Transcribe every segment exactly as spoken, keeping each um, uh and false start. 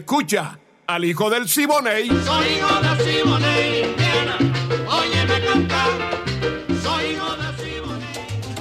Escucha al hijo del Siboney. Soy hijo del Siboney, Diana, óyeme cantar. Soy hijo del Siboney.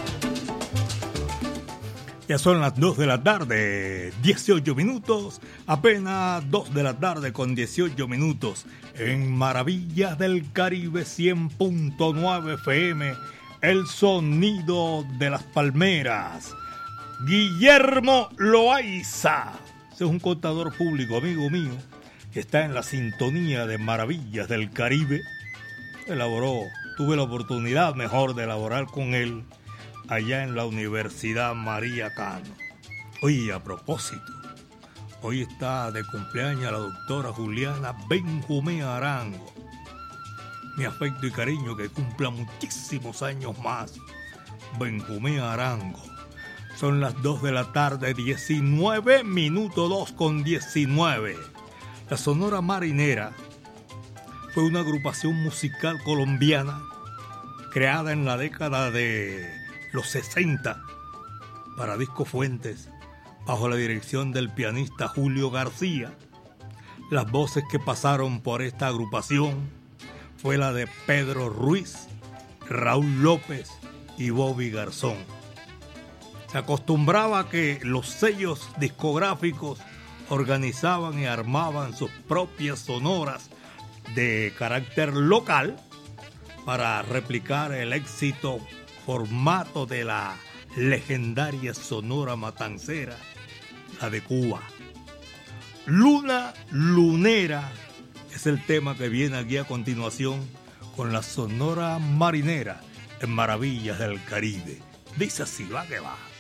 Ya son las dos de la tarde, dieciocho minutos, apenas dos de la tarde con dieciocho minutos, en Maravillas del Caribe cien punto nueve F M, el sonido de las palmeras. Guillermo Loaiza, ese es un contador público, amigo mío, que está en la sintonía de Maravillas del Caribe. Elaboró, tuve la oportunidad mejor de elaborar con él allá en la Universidad María Cano. Oye, a propósito, hoy está de cumpleaños la doctora Juliana Benjumea Arango. Mi afecto y cariño, que cumpla muchísimos años más, Benjumea Arango. Son las dos de la tarde, diecinueve minutos, dos con diecinueve. La Sonora Marinera fue una agrupación musical colombiana creada en la década de los sesenta para Disco Fuentes, bajo la dirección del pianista Julio García. Las voces que pasaron por esta agrupación fue la de Pedro Ruiz, Raúl López y Bobby Garzón. Se acostumbraba a que los sellos discográficos organizaban y armaban sus propias sonoras de carácter local para replicar el éxito formato de la legendaria Sonora Matancera, la de Cuba. Luna Lunera es el tema que viene aquí a continuación con la Sonora Marinera en Maravillas del Caribe. Dice así, va que va.